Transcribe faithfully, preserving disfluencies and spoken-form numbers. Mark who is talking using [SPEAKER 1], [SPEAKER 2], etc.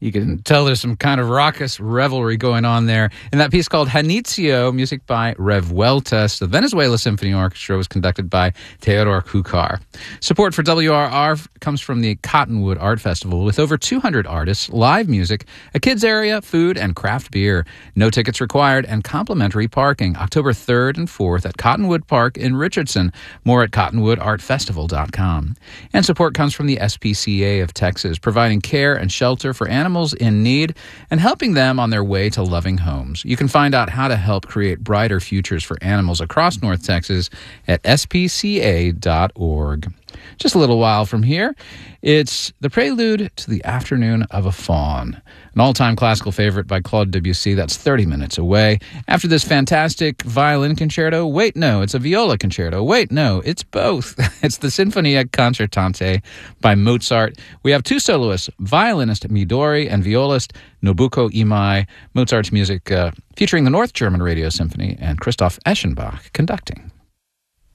[SPEAKER 1] You can tell there's some kind of raucous revelry going on there. In that piece called Janitzio, music by Revueltas. The Venezuela Symphony Orchestra was conducted by Theodor Kukar. Support for W R R comes from the Cottonwood Art Festival with over two hundred artists, live music, a kids area, food, and craft beer. No tickets required and complimentary parking. October third and fourth at Cottonwood Park in Richardson. More at cottonwood art festival dot com. And support comes from the S P C A of Texas, providing care and shelter for animals in need and helping them on their way to loving homes. You can find out how to help create brighter futures for animals across North Texas at S P C A dot org. Just a little while from here, it's the prelude to the Afternoon of a Faun, an all-time classical favorite by Claude Debussy. That's thirty minutes away. After this fantastic violin concerto, wait, no, it's a viola concerto. Wait, no, it's both. It's the Sinfonia Concertante by Mozart. We have two soloists, violinist Midori and violist Nobuko Imai. Mozart's music uh, featuring the North German Radio Symphony and Christoph Eschenbach conducting.